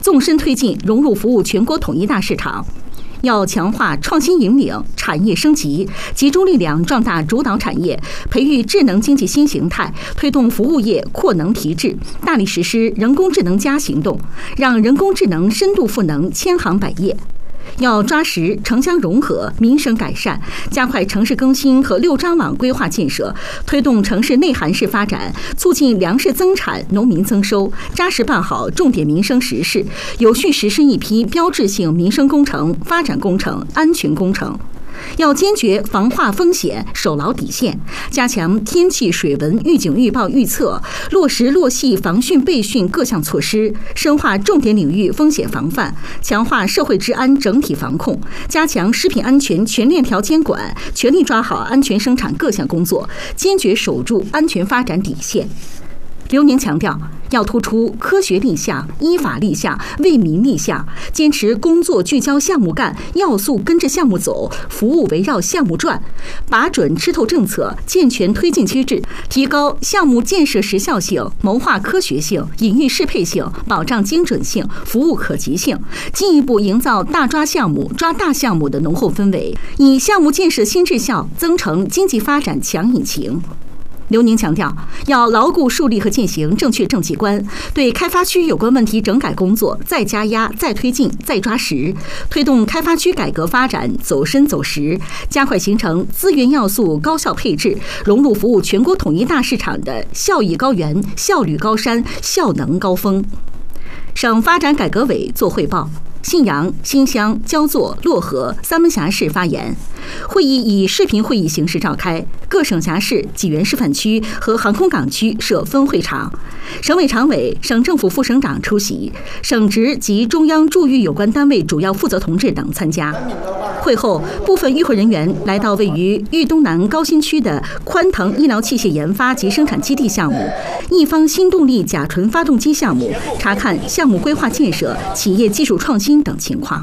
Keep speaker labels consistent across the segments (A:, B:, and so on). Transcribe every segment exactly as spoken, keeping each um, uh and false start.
A: 纵深推进融入服务全国统一大市场。要强化创新引领、产业升级，集中力量壮大主导产业，培育智能经济新形态，推动服务业扩能提质，大力实施人工智能加行动，让人工智能深度赋能千行百业。要抓实城乡融合、民生改善，加快城市更新和六张网规划建设，推动城市内涵式发展，促进粮食增产、农民增收，扎实办好重点民生实事，有序实施一批标志性民生工程、发展工程、安全工程。要坚决防化风险，守牢底线，加强天气水文预警预报预测，落实落细防汛备汛各项措施，深化重点领域风险防范，强化社会治安整体防控，加强食品安全全链条监管，全力抓好安全生产各项工作，坚决守住安全发展底线。刘宁强调，要突出科学立项、依法立项、为民立项，坚持工作聚焦项目干，要素跟着项目走，服务围绕项目转，把准吃透政策，健全推进机制，提高项目建设时效性，谋划科学性、隐喻适配性，保障精准性、服务可及性，进一步营造大抓项目、抓大项目的浓厚氛围，以项目建设新质效增成经济发展强引擎。刘宁强调，要牢固树立和践行正确政绩观，对开发区有关问题整改工作再加压、再推进、再抓实，推动开发区改革发展走深走实，加快形成资源要素高效配置，融入服务全国统一大市场的效益高原、效率高山、效能高峰。省发展改革委作汇报。信阳、新乡、焦作、漯河三门峡市发言。会议以视频会议形式召开，各省辖市、济源示范区和航空港区设分会场。省委常委、省政府副省长出席，省直及中央驻豫有关单位主要负责同志等参加。会后，部分与会人员来到位于豫东南高新区的宽腾医疗器械研发及生产基地项目、一方新动力甲醇发动机项目，查看项目规划建设、企业技术创新等情况。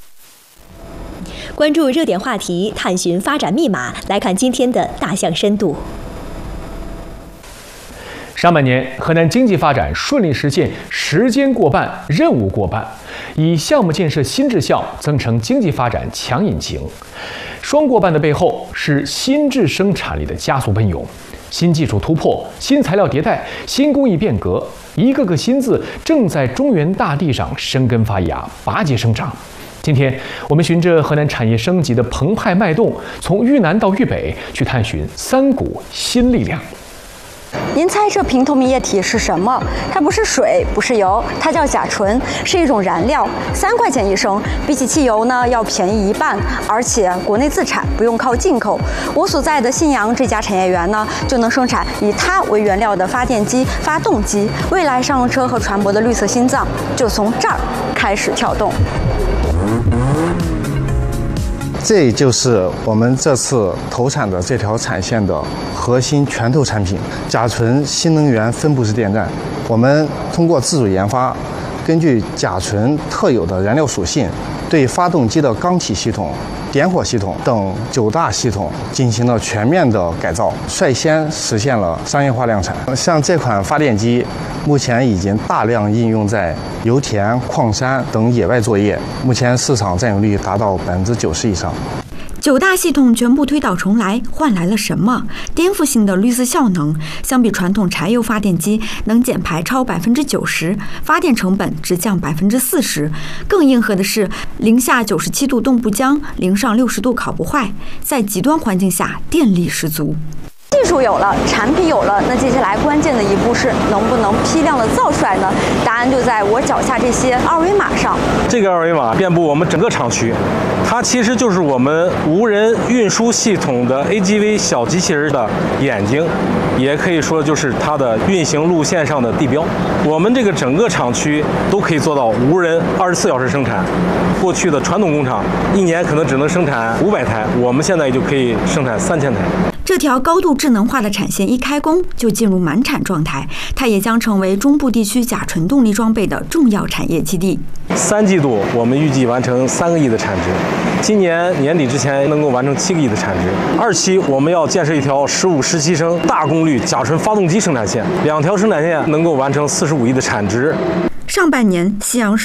B: 关注热点话题，探寻发展密码，来看今天的大象深度。
C: 上半年，河南经济发展顺利实现时间过半、任务过半，以项目建设新质效增成经济发展强引擎。双过半的背后是新质生产力的加速奔涌，新技术突破、新材料迭代、新工艺变革，一个个新字正在中原大地上生根发芽、拔节生长。今天，我们循着河南产业升级的澎湃脉动，从豫南到豫北，去探寻三股新力量。
D: 您猜这瓶透明液体是什么？它不是水，不是油，它叫甲醇，是一种燃料，三块钱一升，比起汽油呢要便宜一半，而且国内自产，不用靠进口。我所在的信阳这家产业园呢，就能生产以它为原料的发电机、发动机。未来商车和船舶的绿色心脏就从这儿开始跳动。
E: 这就是我们这次投产的这条产线的核心拳头产品——甲醇新能源分布式电站。我们通过自主研发，根据甲醇特有的燃料属性，对发动机的缸体系统、点火系统等九大系统进行了全面的改造，率先实现了商业化量产。像这款发电机，目前已经大量应用在油田、矿山等野外作业，目前市场占有率达到百分之九十以上。
F: 九大系统全部推倒重来，换来了什么？颠覆性的绿色效能，相比传统柴油发电机，能减排超百分之九十，发电成本只降百分之四十。更硬核的是，零下九十七度冻不僵，零上六十度烤不坏，在极端环境下电力十足。
D: 技术有了，产品有了，那接下来关键的一步是能不能批量的造出来呢？答案就在我脚下这些二维码上。
G: 这个二维码遍布我们整个厂区，它其实就是我们无人运输系统的 A G V 小机器人的眼睛，也可以说就是它的运行路线上的地标。我们这个整个厂区都可以做到无人二十四小时生产。过去的传统工厂一年可能只能生产五百台，我们现在就可以生产三千台。
F: 这条高度智能化的产线一开工就进入满产状态，它也将成为中部地区甲醇动力装备的重要产业基地。
G: 三季度我们预计完成三个亿的产值，今年年底之前能够完成七个亿的产值。二期我们要建设一条十五、十七升大功率甲醇发动机生产线，两条生产线能够完成四十五亿的产值。
F: 上半年，西阳市